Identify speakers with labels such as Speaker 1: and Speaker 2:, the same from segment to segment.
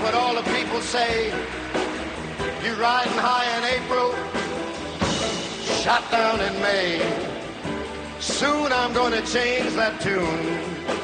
Speaker 1: what all the people say. You riding high in April, shot down in May. Soon I'm gonna change that tune.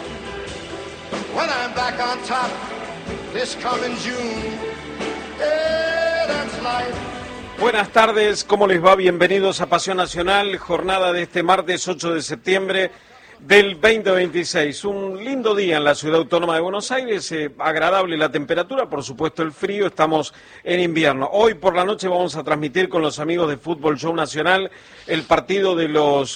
Speaker 1: When I'm back on top this coming June. Yeah, that's life.
Speaker 2: Buenas tardes, ¿cómo les va? Bienvenidos a Pasión Nacional, jornada de este martes 8 de septiembre del 2026. Un lindo día en la Ciudad Autónoma de Buenos Aires, agradable la temperatura, por supuesto el frío, estamos en invierno. Hoy por la noche vamos a transmitir con los amigos de Fútbol Show Nacional el partido de los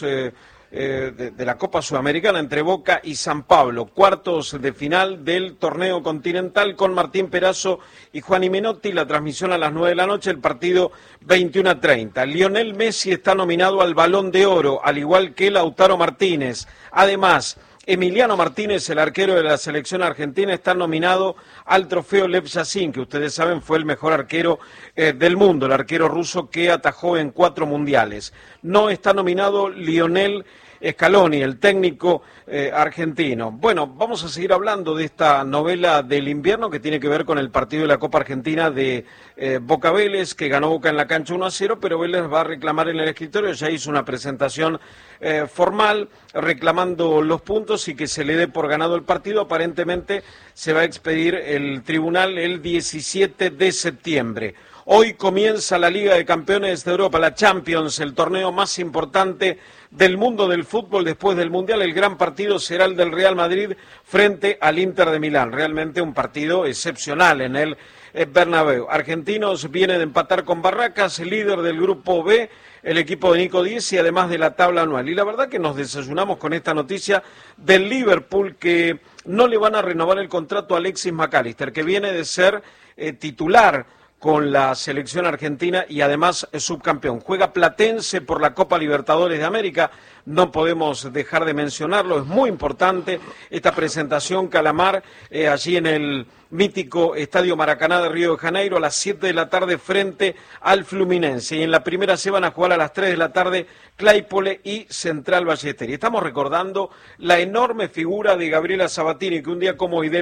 Speaker 2: de la Copa Sudamericana entre Boca y San Pablo, cuartos de final del torneo continental con Martín Perazo y Juan Menotti, la transmisión a las 9 de la noche, el partido 21:30. Lionel Messi está nominado al Balón de Oro, al igual que Lautaro Martínez. Además, Emiliano Martínez, el arquero de la selección argentina, está nominado al trofeo Lev Yashin, que ustedes saben fue el mejor arquero del mundo, el arquero ruso que atajó en 4 mundiales. No está nominado Lionel Scaloni, el técnico argentino. Bueno, vamos a seguir hablando de esta novela del invierno que tiene que ver con el partido de la Copa Argentina de Boca Vélez, que ganó Boca en la cancha 1-0, pero Vélez va a reclamar en el escritorio, ya hizo una presentación formal reclamando los puntos y que se le dé por ganado el partido. Aparentemente se va a expedir el tribunal el 17 de septiembre. Hoy comienza la Liga de Campeones de Europa, la Champions, el torneo más importante del mundo del fútbol después del Mundial. El gran partido será el del Real Madrid frente al Inter de Milán. Realmente un partido excepcional en el Bernabéu. Argentinos viene de empatar con Barracas, líder del grupo B, el equipo de Nico Díez y además de la tabla anual. Y la verdad que nos desayunamos con esta noticia del Liverpool, que no le van a renovar el contrato a Alexis McAllister, que viene de ser titular con la selección argentina y además es subcampeón. Juega Platense por la Copa Libertadores de América, no podemos dejar de mencionarlo, es muy importante esta presentación Calamar allí en el mítico Estadio Maracaná de Río de Janeiro a las 7 de la tarde frente al Fluminense. Y en la primera se van a jugar a las 3 de la tarde Claypole y Central Ballesteros. Estamos recordando la enorme figura de Gabriela Sabatini, que un día como hoy de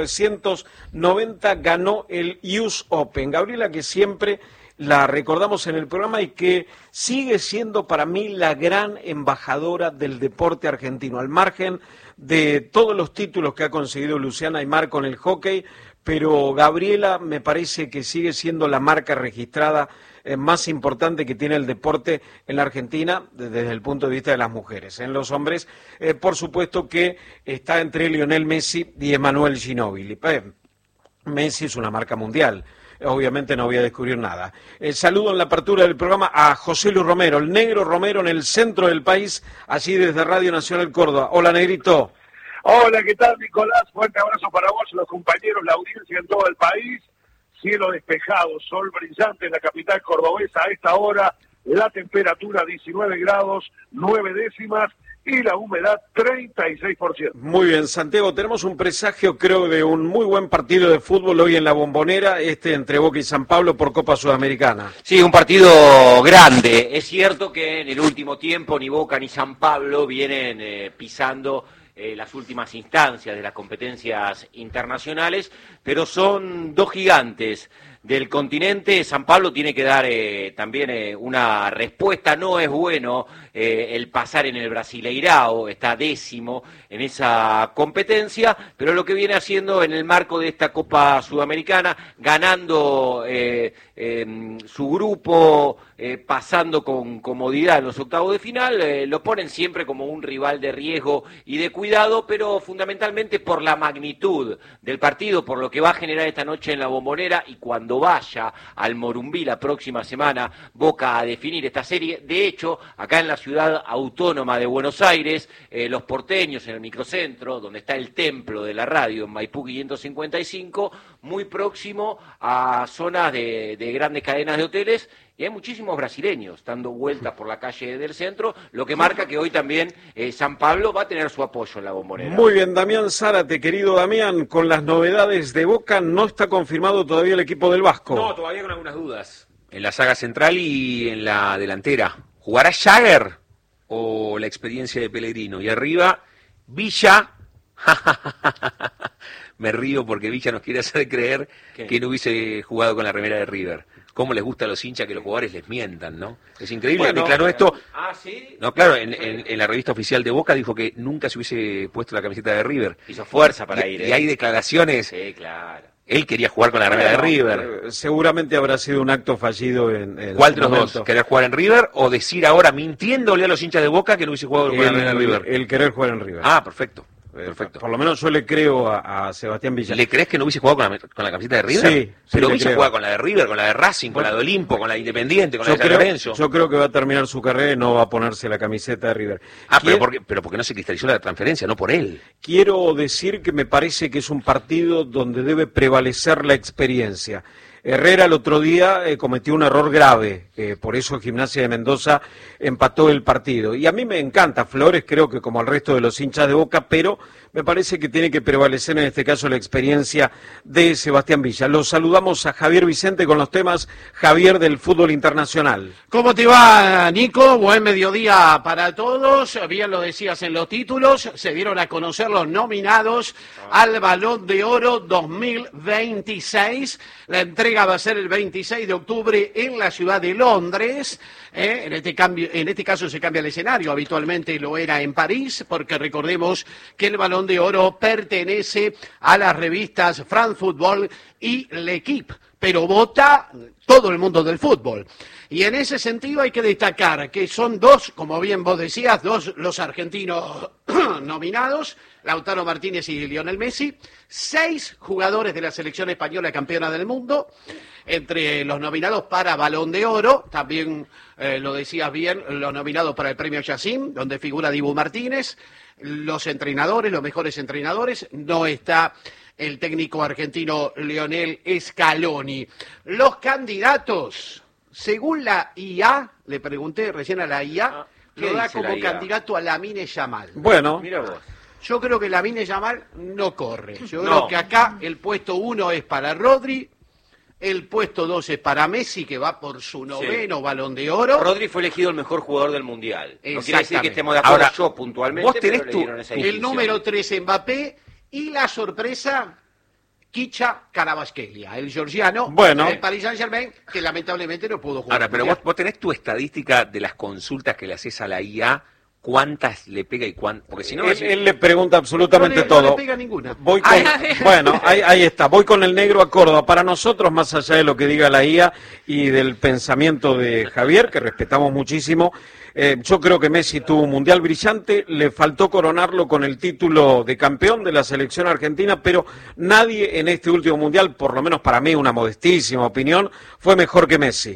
Speaker 2: 1990 ganó el US Open. Gabriela, que siempre la recordamos en el programa y que sigue siendo para mí la gran embajadora del deporte argentino, al margen de todos los títulos que ha conseguido Luciana Aymar con el hockey, pero Gabriela me parece que sigue siendo la marca registrada más importante que tiene el deporte en la Argentina desde el punto de vista de las mujeres. En los hombres, por supuesto que está entre Lionel Messi y Emanuel Ginóbili. Messi es una marca mundial. Obviamente no voy a descubrir nada. Saludo en la apertura del programa a José Luis Romero, el negro Romero en el centro del país, allí desde Radio Nacional Córdoba. Hola, negrito.
Speaker 3: Hola, ¿qué tal, Nicolás? Fuerte abrazo para vos, los compañeros, la audiencia en todo el país. Cielo despejado, sol brillante en la capital cordobesa a esta hora. La temperatura 19 grados, 9 décimas. Y la humedad 36%.
Speaker 2: Muy bien, Santiago, tenemos un presagio, creo, de un muy buen partido de fútbol hoy en la Bombonera, entre Boca y San Pablo por Copa Sudamericana.
Speaker 4: Sí, un partido grande. Es cierto que en el último tiempo ni Boca ni San Pablo vienen pisando las últimas instancias de las competencias internacionales, pero son dos gigantes del continente. San Pablo tiene que dar también una respuesta. No es bueno el pasar en el Brasileirao, está 10º en esa competencia, pero lo que viene haciendo en el marco de esta Copa Sudamericana, ganando su grupo, pasando con comodidad en los octavos de final, lo ponen siempre como un rival de riesgo y de cuidado, pero fundamentalmente por la magnitud del partido, por lo que va a generar esta noche en la Bombonera y cuando vaya al Morumbí la próxima semana Boca a definir esta serie. De hecho, acá en la ciudad autónoma de Buenos Aires, los porteños en el microcentro, donde está el templo de la radio en Maipú 555, muy próximo a zonas de grandes cadenas de hoteles, y hay muchísimos brasileños dando vueltas por la calle del centro, lo que marca que hoy también San Pablo va a tener su apoyo en la Bombonera.
Speaker 2: Muy bien, Damián Zárate, querido Damián, con las novedades de Boca, no está confirmado todavía el equipo del Vasco.
Speaker 5: No, todavía con algunas dudas. En la saga central y en la delantera. ¿Jugará Jagger o la experiencia de Pellegrino? Y arriba, Villa. me río porque Villa nos quiere hacer creer que no hubiese jugado con la remera de River. Cómo les gusta a los hinchas que los jugadores les mientan, ¿no? Es increíble.
Speaker 2: Bueno,
Speaker 5: declaró esto.
Speaker 4: ¿Sí?
Speaker 5: No, claro, en la revista oficial de Boca dijo que nunca se hubiese puesto la camiseta de River.
Speaker 4: Hizo fuerza para ir.
Speaker 5: Y hay declaraciones.
Speaker 4: Sí, claro.
Speaker 5: Él quería jugar con la remera de River.
Speaker 2: Seguramente habrá sido un acto fallido en
Speaker 5: ¿Cuál
Speaker 2: su
Speaker 5: de los
Speaker 2: momento.
Speaker 5: dos? ¿Querer jugar en River o decir ahora, mintiéndole a los hinchas de Boca que no hubiese jugado con la remera de River?
Speaker 2: El querer jugar en River.
Speaker 5: Ah, perfecto. Perfecto.
Speaker 2: Por lo menos yo le creo a Sebastián Villa.
Speaker 5: ¿Le crees que no hubiese jugado con la camiseta de River?
Speaker 2: Sí,
Speaker 5: pero
Speaker 2: le
Speaker 5: Villa
Speaker 2: creo.
Speaker 5: juega con la de River, con la de Racing, con la de Olimpo, con la de Independiente, con la de San Lorenzo.
Speaker 2: Yo creo que va a terminar su carrera y no va a ponerse la camiseta de River.
Speaker 5: Pero porque no se cristalizó la transferencia, no por él.
Speaker 2: Quiero decir que me parece que es un partido donde debe prevalecer la experiencia. Herrera el otro día cometió un error grave, por eso Gimnasia de Mendoza empató el partido. Y a mí me encanta Flores, creo que como al resto de los hinchas de Boca, pero me parece que tiene que prevalecer en este caso la experiencia de Sebastián Villa. Los saludamos a Javier Vicente con los temas, Javier, del fútbol internacional.
Speaker 6: ¿Cómo te va, Nico? Buen mediodía para todos. Bien lo decías en los títulos. Se dieron a conocer los nominados al Balón de Oro 2026. La entrega va a ser el 26 de octubre en la ciudad de Londres. En este caso se cambia el escenario. Habitualmente lo era en París, porque recordemos que el Balón de Oro pertenece a las revistas France Football y L'Equipe, pero vota todo el mundo del fútbol. Y en ese sentido hay que destacar que son dos, como bien vos decías, dos los argentinos nominados, Lautaro Martínez y Lionel Messi, 6 jugadores de la selección española campeona del mundo, entre los nominados para Balón de Oro, también lo decías bien, los nominados para el premio Yacine, donde figura Dibu Martínez, los entrenadores, los mejores entrenadores, no está el técnico argentino Lionel Scaloni. Los candidatos, según la IA, le pregunté recién a la IA, lo da como candidato a Lamine Yamal.
Speaker 2: Bueno,
Speaker 4: Mira vos.
Speaker 6: Yo creo que Lamine Yamal no corre. Yo creo que acá el puesto 1 es para Rodri, el puesto 2 es para Messi, que va por su noveno Balón de Oro.
Speaker 4: Rodri fue elegido el mejor jugador del Mundial. No quiere decir que estemos de
Speaker 5: Ahora,
Speaker 4: acuerdo yo puntualmente,
Speaker 5: vos tenés
Speaker 4: pero le dieron esa
Speaker 6: El
Speaker 4: distinción.
Speaker 6: número 3 Mbappé y la sorpresa Kicha Kvaratskhelia, el georgiano
Speaker 2: Bueno.
Speaker 6: del Paris Saint-Germain, que lamentablemente no pudo jugar.
Speaker 5: Ahora, pero vos tenés tu estadística de las consultas que le haces a la IA, cuántas le pega y cuántas. Porque si no.
Speaker 2: él le pregunta absolutamente todo.
Speaker 6: No le pega ninguna.
Speaker 2: Voy con, bueno, ahí está, voy con el negro a Córdoba. Para nosotros, más allá de lo que diga la IA y del pensamiento de Javier, que respetamos muchísimo, yo creo que Messi tuvo un mundial brillante, le faltó coronarlo con el título de campeón de la selección argentina, pero nadie en este último mundial, por lo menos para mí, una modestísima opinión, fue mejor que Messi.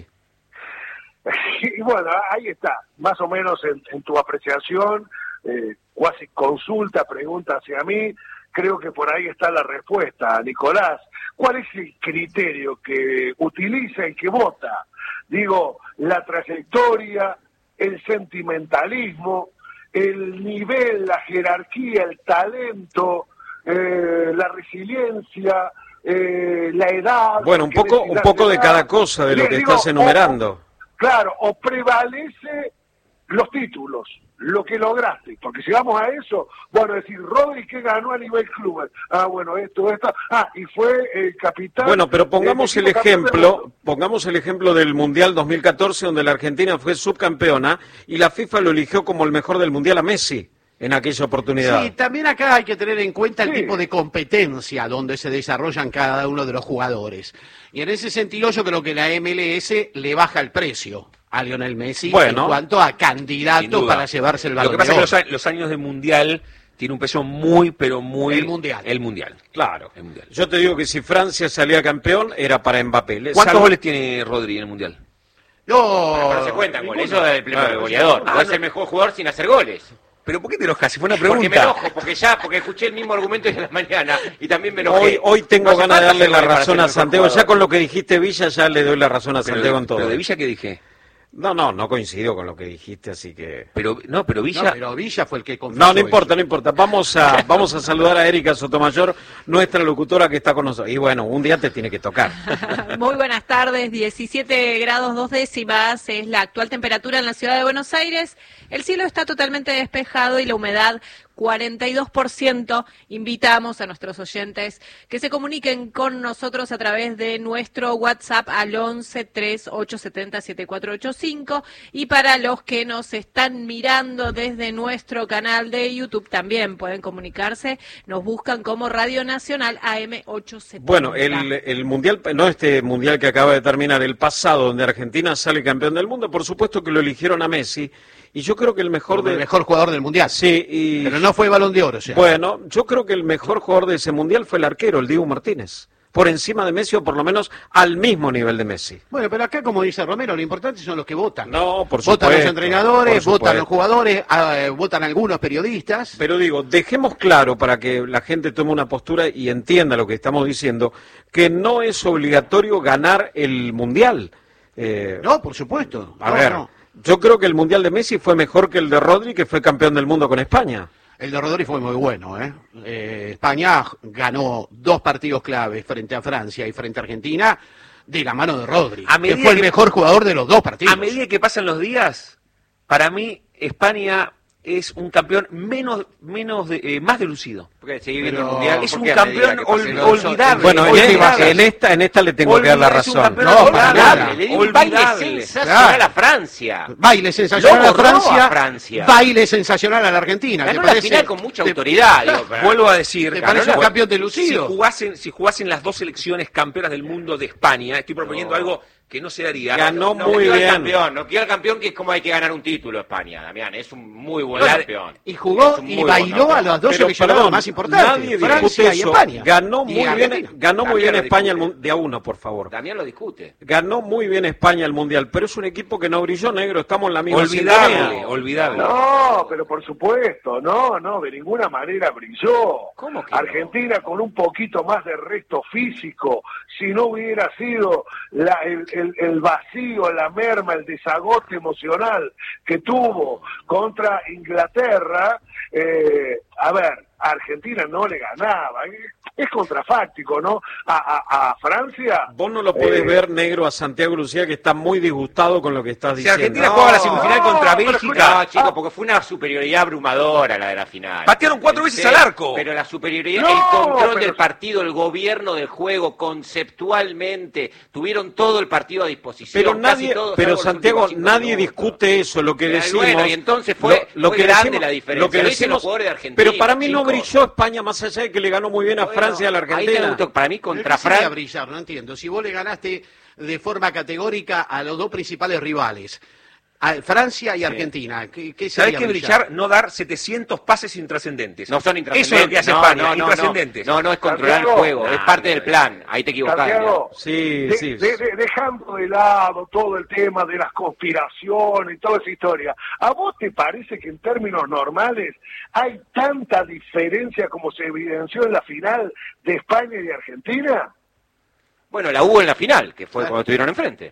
Speaker 3: Y bueno, ahí está, más o menos en tu apreciación, cuasi consulta, pregunta hacia mí, creo que por ahí está la respuesta, Nicolás. ¿Cuál es el criterio que utiliza y que vota? Digo, la trayectoria, el sentimentalismo, el nivel, la jerarquía, el talento, la resiliencia, la edad.
Speaker 2: Bueno, un poco de cada cosa de lo que estás enumerando.
Speaker 3: Claro, o prevalece los títulos, lo que lograste, porque si vamos a eso, bueno, decir, Rodri que ganó a nivel club, bueno, esto, y fue el capitán.
Speaker 2: Bueno, pero pongamos el ejemplo del Mundial 2014, donde la Argentina fue subcampeona, y la FIFA lo eligió como el mejor del Mundial a Messi en aquella oportunidad.
Speaker 6: Sí, también acá hay que tener en cuenta el tipo de competencia donde se desarrollan cada uno de los jugadores. Y en ese sentido yo creo que la MLS le baja el precio a Lionel Messi en cuanto a candidato para llevarse el Balón de Oro.
Speaker 5: Lo que pasa es que los años de Mundial tiene un peso muy, pero muy...
Speaker 6: El Mundial.
Speaker 2: Claro.
Speaker 5: El Mundial.
Speaker 2: Yo te digo que si Francia salía campeón, era para Mbappé.
Speaker 5: ¿Cuántos goles tiene Rodri en el Mundial?
Speaker 6: No,
Speaker 4: Pero se cuentan goles, eso es el primer goleador. Puede ser el mejor jugador sin hacer goles.
Speaker 5: ¿Pero por qué te enojas? Si fue una pregunta.
Speaker 4: Porque me enojo, porque escuché el mismo argumento de la mañana y también me enojé.
Speaker 2: Hoy tengo
Speaker 4: No hace
Speaker 2: ganas de
Speaker 4: falta
Speaker 2: darle la
Speaker 4: ser para
Speaker 2: razón
Speaker 4: ser
Speaker 2: a
Speaker 4: el mejor
Speaker 2: Santiago.
Speaker 4: jugador.
Speaker 2: Ya con lo que dijiste Villa, ya le doy la razón a Santiago en todo.
Speaker 5: ¿Pero de Villa qué dije?
Speaker 2: No coincido con lo que dijiste, así que...
Speaker 5: Pero Villa...
Speaker 6: No, pero Villa fue el que confesó
Speaker 2: No importa,
Speaker 6: eso.
Speaker 2: no importa. Vamos a saludar a Erika Sotomayor, nuestra locutora que está con nosotros. Y bueno, un día te tiene que tocar.
Speaker 7: Muy buenas tardes, 17 grados 2 décimas es la actual temperatura en la ciudad de Buenos Aires. El cielo está totalmente despejado y la humedad 42%. Invitamos a nuestros oyentes que se comuniquen con nosotros a través de nuestro WhatsApp al 11 3870 7485, y para los que nos están mirando desde nuestro canal de YouTube también pueden comunicarse, nos buscan como Radio Nacional AM 870.
Speaker 2: Bueno, el mundial, no este mundial que acaba de terminar, el pasado, donde Argentina sale campeón del mundo, por supuesto que lo eligieron a Messi, y yo creo que el mejor
Speaker 6: jugador del mundial.
Speaker 2: Sí,
Speaker 6: pero no fue Balón de Oro, o sea.
Speaker 2: Bueno, yo creo que el mejor jugador de ese mundial fue el arquero, el Dibu Martínez, por encima de Messi, o por lo menos al mismo nivel de Messi.
Speaker 6: Bueno, pero acá, como dice Romero, lo importante son los que votan.
Speaker 2: No, por supuesto.
Speaker 6: Votan los entrenadores, votan los jugadores, votan algunos periodistas.
Speaker 2: Pero digo, dejemos claro para que la gente tome una postura y entienda lo que estamos diciendo, que no es obligatorio ganar el mundial.
Speaker 6: No, por supuesto.
Speaker 2: A ver, yo creo que el mundial de Messi fue mejor que el de Rodri, que fue campeón del mundo con España.
Speaker 6: El de Rodri fue muy bueno, ¿eh? España ganó 2 partidos claves frente a Francia y frente a Argentina de la mano de Rodri, que fue el mejor jugador de los 2 partidos.
Speaker 5: A medida que pasan los días, para mí España es un campeón más delucido.
Speaker 4: Porque seguir viendo el mundial.
Speaker 5: Es un campeón olvidable.
Speaker 2: Bueno, en esta le tengo que dar la razón.
Speaker 5: No, para nada.
Speaker 4: Le dio un baile sensacional a Francia.
Speaker 6: Baile sensacional a Francia. Baile sensacional a la Argentina.
Speaker 4: Ganó la final con mucha autoridad.
Speaker 5: Vuelvo a decir,
Speaker 6: ¿te parece un campeón delucido?
Speaker 5: Si jugasen las 2 selecciones campeonas del mundo de España, estoy proponiendo algo que no se daría.
Speaker 2: Ganó muy bien.
Speaker 4: No quiero al campeón, que es como hay que ganar un título España, Damián. Es un muy buen campeón.
Speaker 6: Y jugó y bailó a las 2 seleccionadas más importantes.
Speaker 2: Nadie
Speaker 6: Francia y España.
Speaker 2: Ganó muy bien España de a uno, por favor.
Speaker 4: Damián lo discute.
Speaker 2: Ganó muy bien España el mundial, pero es un equipo que no brilló, negro. Estamos en la misma
Speaker 5: Olvidable.
Speaker 3: No, pero por supuesto, no, de ninguna manera brilló.
Speaker 4: ¿Cómo que
Speaker 3: Argentina con un poquito más de resto físico, si no hubiera sido el vacío, la merma, el desagote emocional que tuvo contra Inglaterra, a ver, a Argentina no le ganaba, es contrafáctico, ¿no? A Francia...
Speaker 2: Vos no lo podés ver, negro, a Santiago Lucía, que está muy disgustado con lo que estás diciendo.
Speaker 5: Si Argentina jugaba la semifinal contra Bélgica...
Speaker 4: No, chicos, porque fue una superioridad abrumadora la de la final.
Speaker 5: Patearon 4 veces al arco.
Speaker 4: Pero la superioridad, el control del partido, el gobierno del juego, conceptualmente, tuvieron todo el partido a disposición.
Speaker 2: Pero Santiago, nadie discute eso, lo que decimos...
Speaker 4: Bueno, y entonces fue grande la diferencia.
Speaker 2: Lo que decimos,
Speaker 4: los jugadores de Argentina,
Speaker 2: pero para mí no
Speaker 4: chicos.
Speaker 2: brilló España, más allá de que le ganó muy bien a Francia y a la Argentina.
Speaker 4: Para mí contra
Speaker 6: Francia... a brillar, no entiendo. Si vos le ganaste de forma categórica a los 2 principales rivales, a Francia y Argentina, ¿qué sería
Speaker 5: ¿sabés qué brillar? No dar 700 pases intrascendentes.
Speaker 4: No son intrascendentes.
Speaker 5: Eso es lo que hace España, intrascendentes.
Speaker 4: No es controlar el juego, es parte del plan. Ahí te equivocás.
Speaker 2: Sí.
Speaker 3: Dejando de lado todo el tema de las conspiraciones y toda esa historia, ¿a vos te parece que en términos normales hay tanta diferencia como se evidenció en la final de España y Argentina?
Speaker 4: Bueno, la hubo en la final, que fue cuando estuvieron enfrente.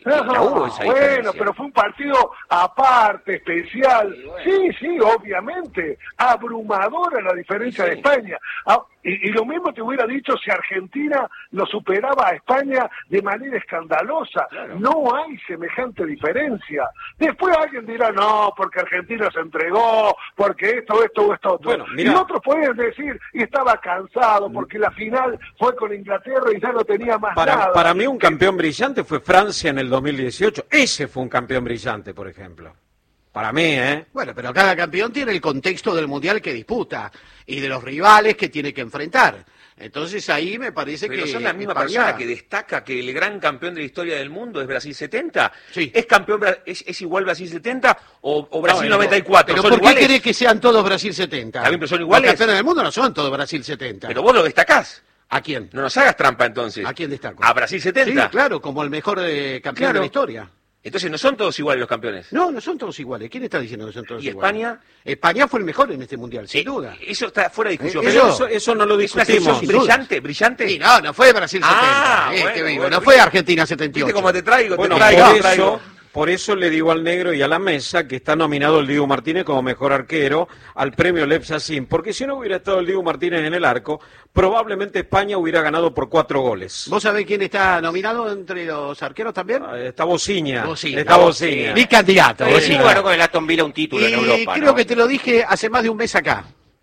Speaker 3: Bueno, pero fue un partido aparte, especial. Sí, obviamente. Abrumadora la diferencia de España. Y lo mismo te hubiera dicho si Argentina lo superaba a España de manera escandalosa. Claro. No hay semejante diferencia. Después alguien dirá, no, porque Argentina se entregó, porque esto, otro.
Speaker 2: Bueno,
Speaker 3: y otros pueden decir, y estaba cansado, porque la final fue con Inglaterra y ya no tenía más nada.
Speaker 2: Para mí un campeón brillante fue Francia en el 2018. Ese fue un campeón brillante, por ejemplo. Para mí,
Speaker 6: Bueno, pero cada campeón tiene el contexto del mundial que disputa y de los rivales que tiene que enfrentar. Entonces ahí me parece
Speaker 5: pero
Speaker 6: que...
Speaker 5: son la misma persona que destaca que el gran campeón de la historia del mundo es Brasil 70.
Speaker 6: Sí.
Speaker 5: ¿Es campeón es igual Brasil 70 o Brasil 94?
Speaker 6: ¿Pero por qué querés que sean todos Brasil 70?
Speaker 5: También, pero son iguales.
Speaker 6: Los campeones del mundo no son todos Brasil 70.
Speaker 5: Pero vos lo destacás.
Speaker 6: ¿A quién?
Speaker 5: No nos hagas trampa entonces.
Speaker 6: ¿A quién destaco?
Speaker 5: A Brasil 70.
Speaker 6: Sí, claro, como el mejor campeón de la historia.
Speaker 5: Entonces no son todos iguales los campeones.
Speaker 6: No son todos iguales. ¿Quién está diciendo que son todos iguales?
Speaker 5: ¿Y España?
Speaker 6: España fue el mejor en este mundial, sin duda.
Speaker 5: Eso está fuera de discusión.
Speaker 2: Eso no lo discutimos.
Speaker 5: Brillante.
Speaker 6: Sí, no fue Brasil 70. No fue Argentina 78.
Speaker 5: ¿Viste cómo te traigo?
Speaker 2: Por eso le digo al negro y a la mesa que está nominado el Dibu Martínez como mejor arquero al premio Lev Yassin, porque si no hubiera estado el Dibu Martínez en el arco, probablemente España hubiera ganado por 4 goles.
Speaker 6: ¿Vos sabés quién está nominado entre los arqueros también?
Speaker 2: Está Bociña.
Speaker 6: Está Bociña. Mi candidato.
Speaker 4: Sí, ganó con el Aston Villa un título en Europa.
Speaker 6: Creo que te lo dije hace más de un mes acá.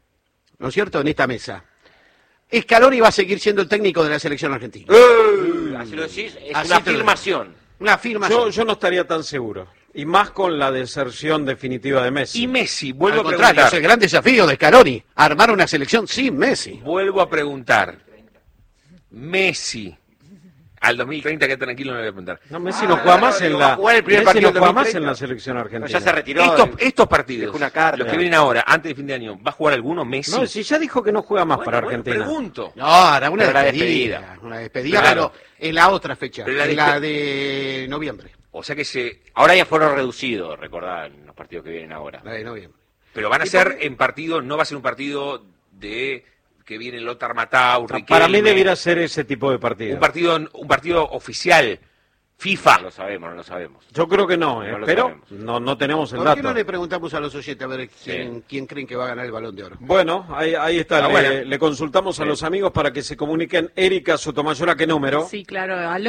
Speaker 6: ¿no es cierto?, en esta mesa. Scaloni va a seguir siendo el técnico de la selección argentina.
Speaker 4: Así lo decís, es
Speaker 6: Así
Speaker 4: una
Speaker 6: te lo digo.
Speaker 4: afirmación.
Speaker 6: Una afirmación.
Speaker 2: Yo no estaría tan seguro. Y más con la deserción definitiva de Messi.
Speaker 5: Y Messi,
Speaker 6: Al
Speaker 5: vuelvo a
Speaker 6: contrario,
Speaker 5: preguntar.
Speaker 6: es el gran desafío de Scaloni, armar una selección sin Messi.
Speaker 5: Vuelvo a preguntar. Messi. Al 2030, que tranquilo no le voy a preguntar.
Speaker 2: No, Messi no juega más en
Speaker 4: va
Speaker 2: la
Speaker 4: a jugar el primer
Speaker 2: Messi
Speaker 4: partido
Speaker 2: no
Speaker 4: del
Speaker 2: juega más
Speaker 4: 2030.
Speaker 2: en la selección argentina.
Speaker 4: Ya se retiró.
Speaker 5: Estos partidos,
Speaker 4: dejó una carta.
Speaker 5: los que vienen ahora, antes de fin de año, ¿va a jugar alguno Messi?
Speaker 2: No, si ya dijo que no juega más para Argentina.
Speaker 5: Pregunto.
Speaker 6: No, hará una
Speaker 4: Pero la
Speaker 6: despedida. Una despedida,
Speaker 5: Claro.
Speaker 6: pero en la otra fecha,
Speaker 5: Pero la
Speaker 6: en la de noviembre.
Speaker 5: O sea que
Speaker 4: Ahora ya fueron reducidos, recordad, en los partidos que vienen ahora.
Speaker 6: La de noviembre.
Speaker 5: pero van a ser en partido, no va a ser un partido de que viene Lothar Mattau,
Speaker 2: Para
Speaker 5: Riquelme,
Speaker 2: mí debiera ser ese tipo de partido.
Speaker 5: un partido oficial, FIFA.
Speaker 4: No lo sabemos, no lo sabemos.
Speaker 2: Yo creo que no,
Speaker 4: No lo
Speaker 2: pero
Speaker 4: sabemos.
Speaker 2: no tenemos el
Speaker 6: ¿Por qué
Speaker 2: dato.
Speaker 6: no le preguntamos a los oyentes a ver
Speaker 4: Sí.
Speaker 6: quién creen que va a ganar el Balón de Oro?
Speaker 2: Bueno, ahí está.
Speaker 5: Bueno.
Speaker 2: Le consultamos a los amigos para que se comuniquen. Erika Sotomayor, ¿a qué número?
Speaker 7: Sí, claro, al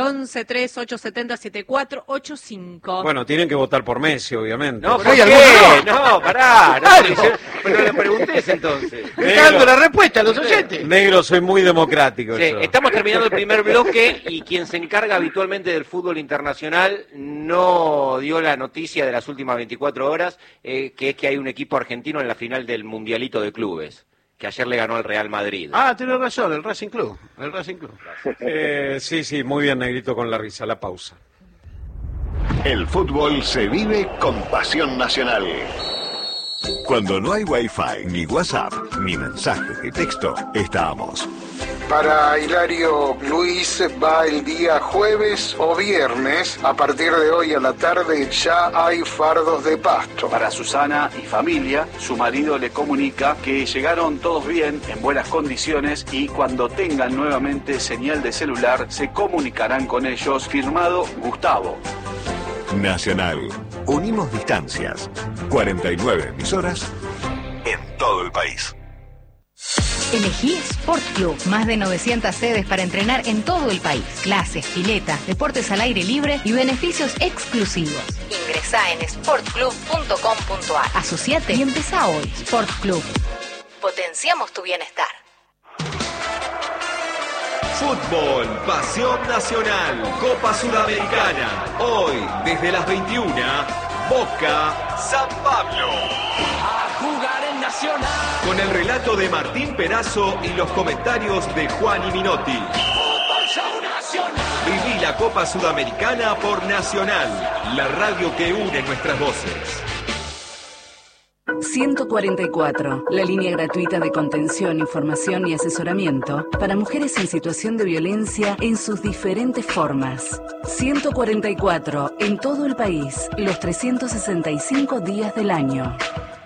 Speaker 7: 11-3870-7485.
Speaker 2: Bueno, tienen que votar por Messi, obviamente.
Speaker 4: No,
Speaker 6: Pero
Speaker 4: ¿por
Speaker 6: hay
Speaker 4: qué?
Speaker 6: algunos
Speaker 4: No, pará. No, pero le preguntés entonces.
Speaker 6: Me está dando la respuesta a los oyentes.
Speaker 2: Negro, soy muy democrático.
Speaker 4: Sí,
Speaker 2: yo.
Speaker 4: estamos terminando el primer bloque y quien se encarga habitualmente del fútbol internacional no dio la noticia de las últimas 24 horas, que es que hay un equipo argentino en la final del Mundialito de Clubes, que ayer le ganó al Real Madrid.
Speaker 6: Ah, tenés razón, el Racing Club. El Racing Club.
Speaker 2: Sí, muy bien, Negrito, con la risa. La pausa.
Speaker 8: El fútbol se vive con pasión nacional. Cuando no hay Wi-Fi, ni WhatsApp, ni mensajes de texto, estamos.
Speaker 9: Para Hilario Luis va el día jueves o viernes. A partir de hoy a la tarde ya hay fardos de pasto.
Speaker 10: Para Susana y familia, su marido le comunica que llegaron todos bien, en buenas condiciones, y cuando tengan nuevamente señal de celular se comunicarán con ellos. Firmado Gustavo.
Speaker 8: Nacional. Unimos distancias. 49 emisoras en todo el país.
Speaker 11: Elegí Sport Club, más de 900 sedes para entrenar en todo el país. Clases, piletas, deportes al aire libre y beneficios exclusivos. Ingresá en sportclub.com.ar. Asociate y empezá hoy. Sport Club. Potenciamos tu bienestar.
Speaker 12: Fútbol, pasión nacional, Copa Sudamericana. Hoy, desde las 21, Boca, San Pablo.
Speaker 13: A jugar en Nacional.
Speaker 12: Con el relato de Martín Perazo y los comentarios de Juan y Minotti.
Speaker 13: Fútbol Show Nacional.
Speaker 12: Viví la Copa Sudamericana por Nacional, la radio que une nuestras voces.
Speaker 14: 144, la línea gratuita de contención, información y asesoramiento para mujeres en situación de violencia en sus diferentes formas. 144, en todo el país, los 365 días del año.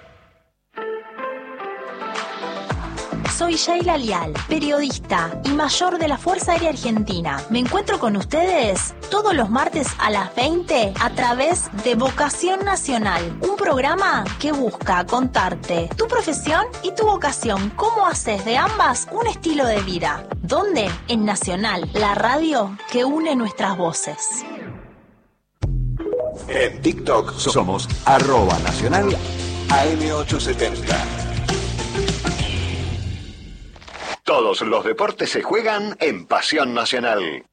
Speaker 15: Soy Sheila Lial, periodista y mayor de la Fuerza Aérea Argentina. Me encuentro con ustedes todos los martes a las 20 a través de Vocación Nacional, un programa que busca contarte tu profesión y tu vocación, cómo haces de ambas un estilo de vida. ¿Dónde? En Nacional, la radio que une nuestras voces.
Speaker 8: En TikTok somos @nacional AM870. Todos los deportes se juegan en Pasión Nacional.